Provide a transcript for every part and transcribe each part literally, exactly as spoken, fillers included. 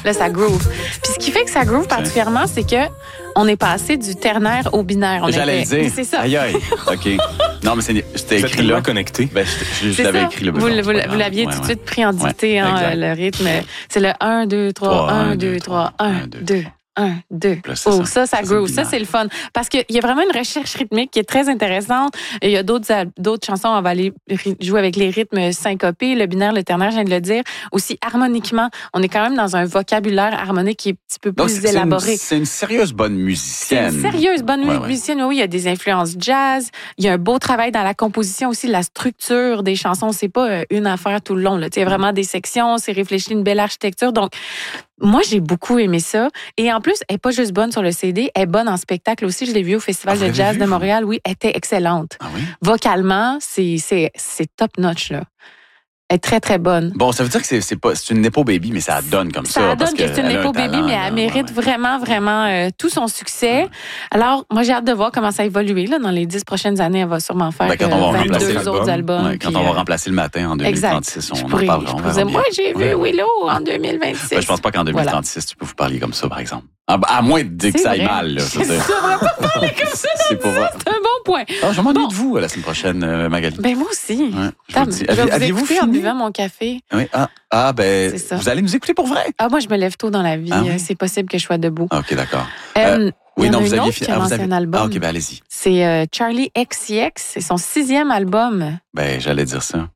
Là, ça groove. Puis ce qui fait que ça groove particulièrement, c'est que on est passé du ternaire au binaire. On J'allais était... le dire. C'est ça. Aïe, aïe. OK. Non, mais c'est, c'était Vous écrit êtes là. connecté. Ben, je, je, je l'avais ça. écrit là. Vous, vous, vous l'aviez ouais, tout de ouais. suite pris en dictée, Ouais, hein, exact. le rythme. C'est le un, deux, trois, un, deux, trois, un, deux. Un, deux. Là, c'est Oh, ça. ça, ça Ça, c'est groove. le Ça, binaire. c'est le fun. Parce qu'il y a vraiment une recherche rythmique qui est très intéressante. Et il y a d'autres, d'autres chansons, on va aller ry- jouer avec les rythmes syncopés, le binaire, le ternaire, je viens de le dire. Aussi, harmoniquement, on est quand même dans un vocabulaire harmonique qui est un petit peu Donc, plus c'est, élaboré. C'est une, c'est une sérieuse bonne C'est musicienne. une sérieuse bonne Ouais, ouais. musicienne. Oui, il y a des influences jazz. Il y a un beau travail dans la composition aussi, la structure des chansons. C'est pas euh, une affaire tout le long. Là. Il y a vraiment des sections, c'est réfléchi, une belle architecture. Donc, moi, j'ai beaucoup aimé ça. Et en plus, elle n'est pas juste bonne sur le C D, elle est bonne en spectacle aussi. Je l'ai vue au Festival Ah, vous de jazz l'avez de vue, Montréal. Oui, elle était excellente. Ah oui? Vocalement, c'est, c'est, c'est top notch, là. Elle est très, très bonne. Bon, ça veut dire que c'est, c'est, pas, c'est une Nepo Baby, mais ça donne comme ça. Ça parce donne que c'est une elle a un Nepo Baby, talent, mais là. elle mérite Ouais, ouais. vraiment, vraiment euh, tout son succès. Alors, moi, j'ai hâte de voir comment ça évolue. Là. Dans les dix prochaines années, elle va sûrement faire Ben, quand on va euh, remplacer vingt-deux autres l'album. albums. Ouais, quand puis, on va euh, remplacer le matin en deux mille trente-six, exact. on Je en pourrais, parlera. je on pourrais verra dire, moi, bien. j'ai Ouais. vu Willow en deux mille vingt-six. Ben, je pense pas qu'en deux mille trente-six, tu peux vous parler comme ça, par exemple. À, à moins de dire que C'est ça aille vrai. mal. Là, je veux C'est dire. ça, on va pas parler comme ça. C'est pas vrai. C'est un bon point. Ah, je m'ennuie Bon. de vous euh, la semaine prochaine, euh, Magali. Ben, moi aussi. Ouais, je vous Attends, le dis. je vais Aviez- vous aviez-vous écouter en fini? buvant mon café. Oui. Ah, ah, ben, C'est ça. vous allez nous écouter pour vrai? Ah, moi, je me lève tôt dans la vie. Ah oui? C'est possible que je sois debout. Ah, OK, d'accord. Euh, Oui, il y en non, a vous une aviez autre fini. qui a Ah, vous lancé avez... un album. Ah, OK, ben, allez-y. C'est euh, Charlie X C X. C'est son sixième album. Ben, j'allais dire ça.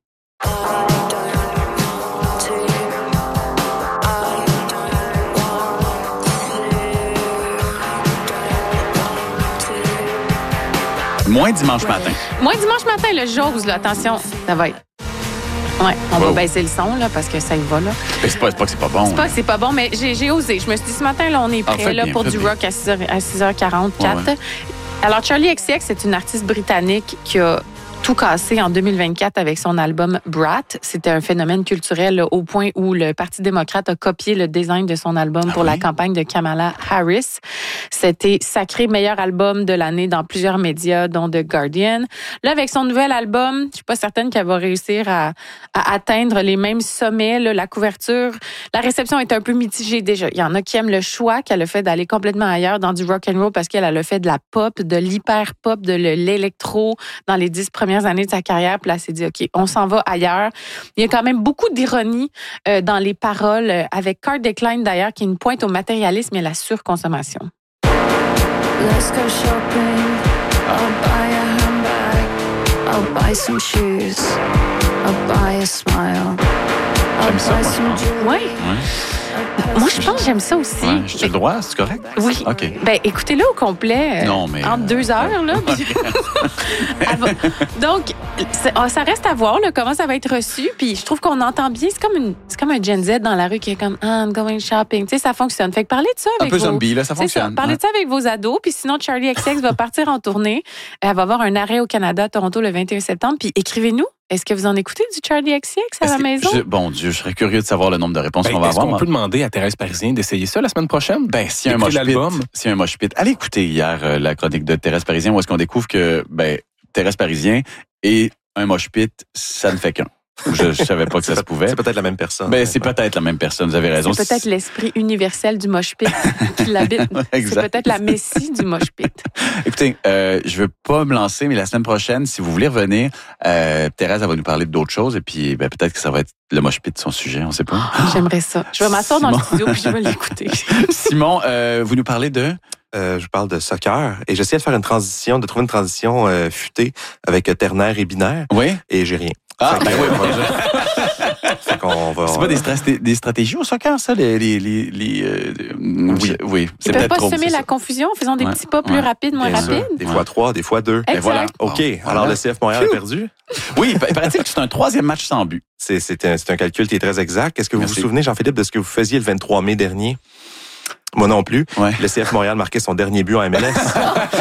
Moins dimanche matin. Moi, dimanche matin, le j'ose, là, attention, ça va être. Ouais, on Wow. va baisser le son, là, parce que ça y va, là. Ben, c'est pas, c'est pas que c'est pas bon. C'est pas que c'est pas bon, mais j'ai, j'ai osé. Je me suis dit, ce matin, là, on est Ah, prêt, faites là, bien, pour faites du bien. rock à six heures, à six heures quarante-quatre. Ouais, ouais. Alors, Charlie X C X, c'est une artiste britannique qui a tout cassé en deux mille vingt-quatre avec son album Brat. C'était un phénomène culturel là, au point où le Parti démocrate a copié le design de son album Ah pour oui? la campagne de Kamala Harris. C'était sacré meilleur album de l'année dans plusieurs médias, dont The Guardian. Là, avec son nouvel album, je suis pas certaine qu'elle va réussir à, à atteindre les mêmes sommets. Là, la couverture, la réception est un peu mitigée déjà. Il y en a qui aiment le choix qu'elle a fait d'aller complètement ailleurs dans du rock and roll parce qu'elle elle a fait de la pop, de l'hyper pop, de l'électro dans les dix premières années de sa carrière. Puis là, elle s'est dit, OK, on s'en va ailleurs. Il y a quand même beaucoup d'ironie euh, dans les paroles, euh, avec Card Decline d'ailleurs, qui est une pointe au matérialisme et à la surconsommation. Let's go shopping. I'll buy a handbag. I'll buy some shoes. I'll buy a smile. I'll J'aime ça, buy moi, some je pense. jewelry. Oui. Ouais. Moi, je pense que j'aime ça aussi. Ouais. J'ai le droit, c'est correct? Oui. OK. Ben, écoutez-le au complet. euh, Non, mais, Entre euh, deux heures, là. puis- Elle va- Donc, c'est- ah, ça reste à voir, là, comment ça va être reçu. Puis, je trouve qu'on entend bien. C'est comme, une, c'est comme un Gen Z dans la rue qui est comme, ah, I'm going shopping. Tu sais, ça fonctionne. Fait que parlez de ça Un avec peu vos... zombie, là, ça C'est ça. fonctionne. Parlez de ça avec vos ados. Puis sinon, Charlie X C X va partir en tournée. Elle va avoir un arrêt au Canada, à Toronto, le vingt et un septembre. Puis écrivez-nous. Est-ce que vous en écoutez du Charlie X C X à Est-ce la que- maison? je- bon Dieu, je serais curieux de savoir le nombre de réponses Ben, qu'on va est-ce avoir. qu'on moi. peut demander à Thérèse Parisien d'essayer ça la semaine prochaine? Ben, s'il y a un Écouter mosh pit, l'album. s'il y a un mosh pit, allez écouter hier euh, la chronique de Thérèse Parisien où est-ce qu'on découvre que ben Thérèse Parisien et un mosh pit, ça ne fait qu'un. Je, je savais pas que ça se pouvait. C'est peut-être la même personne. Ben, c'est peut-être la même personne, vous avez raison. C'est peut-être l'esprit universel du mosh pit qui l'habite. C'est Exact. peut-être la messie du mosh pit. Écoutez, euh, je veux pas me lancer, mais la semaine prochaine, si vous voulez revenir, euh, Thérèse, elle va nous parler d'autres choses et puis ben, peut-être que ça va être le mosh pit de son sujet, on sait pas. J'aimerais ça. Je vais m'asseoir dans le Simon. studio puis je vais l'écouter. Simon, euh, vous nous parlez de... Euh, je parle de soccer et j'essaie de faire une transition, de trouver une transition euh, futée avec euh, ternaire et binaire Oui? et j'ai rien. Ah, Fait ben que, oui, euh, ben, on va- fait qu'on va- c'est pas des, stra- des stratégies au soccer, ça? Les, les, les, les, euh, oui, oui, Ils c'est peuvent peut-être pas trop. semer c'est la ça. confusion en faisant des Ouais. petits pas plus Ouais. rapides, moins Bien sûr. rapides. Des Ouais. fois trois, des fois deux. Et Exact. voilà. OK. Bon, Alors, voilà. le C F Montréal a Phew. perdu. Oui, il paraît-il que c'est un troisième match sans but. C'est, c'est, un, c'est un calcul qui est très exact. Est-ce que vous Merci. vous souvenez, Jean-Philippe, de ce que vous faisiez le vingt-trois mai dernier? Moi non plus. Ouais. Le C F Montréal marquait son dernier but en M L S.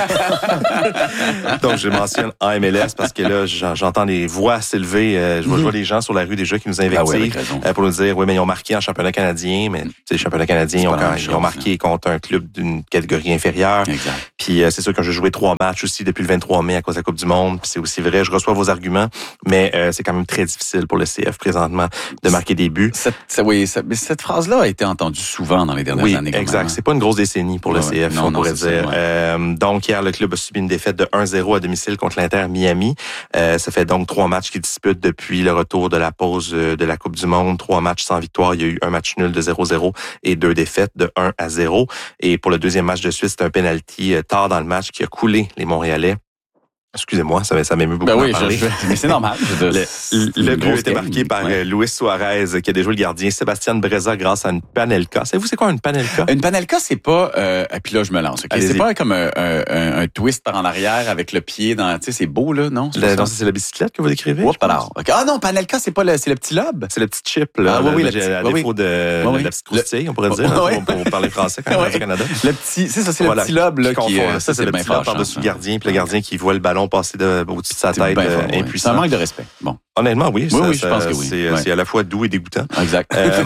Donc, je mentionne en M L S parce que là, j'en- j'entends les voix s'élever. Euh, je vois, je vois les gens sur la rue déjà qui nous Ah oui, avec invectivent raison. euh, pour nous dire, oui, mais ils ont marqué en championnat canadien, mais tu sais, championnat C'est canadien, ils ont, pas la quand- même ils ont chose, marqué contre un club d'une catégorie inférieure. Exact. Puis euh, c'est sûr que je joué trois matchs aussi depuis le vingt-trois mai à cause de la Coupe du Monde. Puis c'est aussi vrai, je reçois vos arguments, mais euh, c'est quand même très difficile pour le C F présentement de marquer des buts. Cette, ça, oui, ça, mais cette phrase-là a été entendue souvent dans les dernières oui, années. Oui, exact. Même. C'est pas une grosse décennie pour ouais, le C F, non, on non, pourrait dire. Ça, ouais. euh, donc hier, le club a subi une défaite de un zéro à domicile contre l'Inter Miami. Euh, ça fait donc trois matchs qu'ils disputent depuis le retour de la pause de la Coupe du Monde. Trois matchs sans victoire. Il y a eu un match nul de zéro zéro et deux défaites de un à zéro. Et pour le deuxième match de suite, c'est un penalty tard dans le match qui a coulé les Montréalais. Excusez-moi, ça, ça m'émeut beaucoup ben oui, à parler. Je, je, mais c'est normal. le le but a été marqué par ouais. Luis Suarez, qui a déjoué le gardien Sébastien Breza grâce à une panelka. Savez-vous c'est quoi une panelka? Une panelka, c'est pas... Euh, et puis là, je me lance. Okay? C'est pas comme un, un, un, un twist par en arrière avec le pied dans... Tu sais, c'est beau, là, non? Le, non, c'est la bicyclette que vous décrivez? Oups, alors. Okay. Ah non, panelka, c'est pas le, c'est le petit lobe? C'est le petit chip, là. Ah oui, oui, le, le petit, à oui, défaut oui. de, oui, oui. de la petite croustille, on pourrait dire, oui. hein, pour, pour parler français quand même oui. au Canada. Le petit, c'est ça, c'est voilà, le petit lobe, là, qui... qui euh, ça, c'est le petit lobe par-dessus le gardien, puis le gardien qui voit le ballon passer de, au-dessus de sa tête, euh, impuissant. C'est un manque de respect. Bon. Honnêtement, oui. Oui, ça, oui, je ça, pense que oui. C'est, ouais. c'est à la fois doux et dégoûtant. Exact. Euh,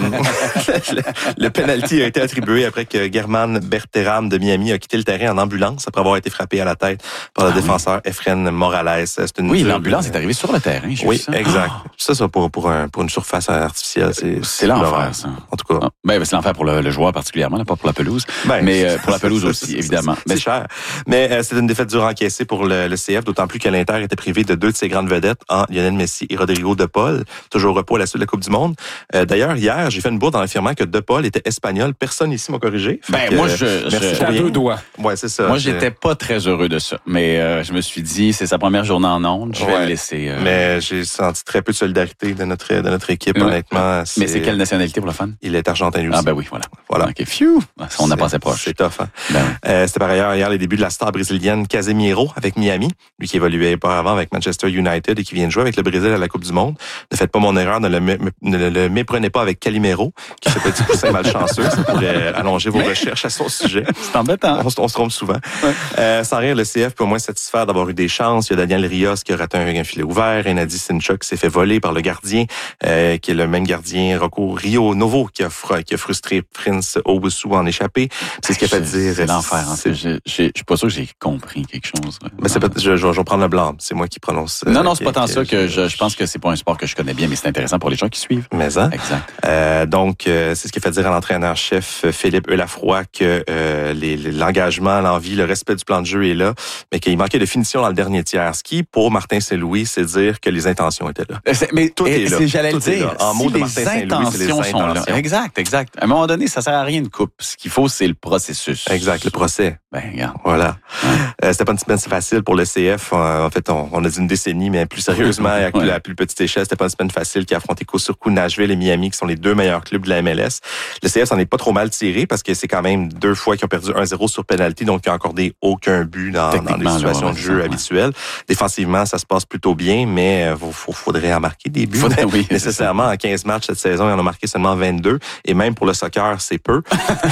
le, le penalty a été attribué après que Germán Berterame de Miami a quitté le terrain en ambulance après avoir été frappé à la tête par le ah, défenseur oui. Efren Morales. C'est une oui, l'ambulance est arrivée sur le terrain. J'ai oui, vu ça. exact. Oh. Ça, ça pour, pour, un, pour une surface artificielle, c'est, c'est, c'est l'enfer, ça. En tout cas. Ah, ben, c'est l'enfer pour le, le joueur particulièrement, là, pas pour la pelouse. Ben, mais euh, pour la pelouse aussi, évidemment. C'est, c'est cher. Mais euh, c'est une défaite dure encaissée pour le, le C F, d'autant plus que l'Inter était privé de deux de ses grandes vedettes, en Lionel Messi et Rodrigo De Paul, toujours au repos à la suite de la Coupe du Monde. Euh, d'ailleurs, hier, j'ai fait une bourde en affirmant que De Paul était espagnol. Personne ici m'a corrigé. Ben, que, moi, je... Merci je... à deux doigts. Ouais, c'est ça. Moi, j'étais pas très heureux de ça. Mais euh, je me suis dit, c'est sa première journée en ondes, je vais ouais. le laisser. Euh... Mais j'ai senti très peu de solidarité de notre, de notre équipe, ouais. honnêtement. C'est... Mais c'est quelle nationalité pour le fun? Il est argentin aussi. Ah ben oui, voilà. Voilà. OK, phew! On a passé proche. C'est tough, hein? Ben oui. euh, c'était par ailleurs hier les débuts de la star brésilienne Casemiro avec Miami, lui qui évoluait auparavant avec Manchester United et qui vient de jouer avec le Brésil à la Coupe du Monde. Ne faites pas mon erreur, ne le, mé- ne le méprenez pas avec Calimero, qui fait petit poussin malchanceux. Ça pourrait allonger vos recherches à son sujet. C'est embêtant. On, on se trompe souvent. Ouais. Euh, sans rire, le C F peut au moins satisfaire d'avoir eu des chances. Il y a Daniel Rios qui a raté un, un filet ouvert, Enadi Sinchuk qui s'est fait voler par le gardien, euh, qui est le même gardien, Rocco Rio Novo, qui a, fr- qui a frustré Prince Owusu en échappé. C'est ce qui a fait dire... C'est l'enfer. En fait. Je suis pas sûr que j'ai compris quelque chose. Ben c'est pas, je, je, je vais prendre le blanc. C'est moi qui prononce. Non, non, c'est euh, pas tant que, ça que je, je pense que c'est pas un sport que je connais bien, mais c'est intéressant pour les gens qui suivent. Mais hein? Exact. Euh, donc, euh, c'est ce qui a fait dire à l'entraîneur-chef Philippe Eulafroy que euh, les, l'engagement, l'envie, le respect du plan de jeu est là, mais qu'il manquait de finition dans le dernier tiers. Ce qui, pour Martin Saint-Louis, c'est dire que les intentions étaient là. C'est, mais tout est là. C'est, j'allais tout le dire. En si mots de les Martin Saint-Louis, c'est les intentions intentions. sont là. Exact, exact. À un moment donné, ça sert à rien de coupe. Ce qu'il faut, c'est le processus. Exact, le procès. Ben, regarde. Voilà. Ouais. Euh, c'était pas une semaine si facile pour le C F. En fait, on, on a dit une décennie, mais plus sérieusement, à ouais. la plus petite échelle, c'était pas une semaine facile qui a affronté coup sur coup Nashville et Miami, qui sont les deux meilleurs clubs de la M L S. Le C F s'en est pas trop mal tiré parce que c'est quand même deux fois qu'ils ont perdu un zéro sur penalty, donc ils n'ont accordé aucun but dans, dans des situations là, ouais, de jeu ça, habituelles. Ouais. Défensivement, ça se passe plutôt bien, mais il faut, faudrait en marquer des buts. Faudrait, oui, nécessairement, en quinze matchs cette saison, ils en ont marqué seulement vingt-deux. Et même pour le soccer, c'est peu.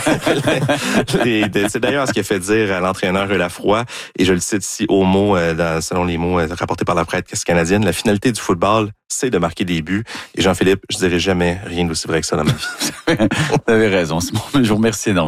et c'est d'ailleurs ce qui a fait dire à l'entraîneur Eulafroy, et je le cite ici au mot, dans, selon les mots rapportés par la presse canadienne, la finalité du football, c'est de marquer des buts. Et Jean-Philippe, je dirais jamais rien d'aussi vrai que ça dans ma vie. Vous avez raison, Simon. Je vous remercie énormément.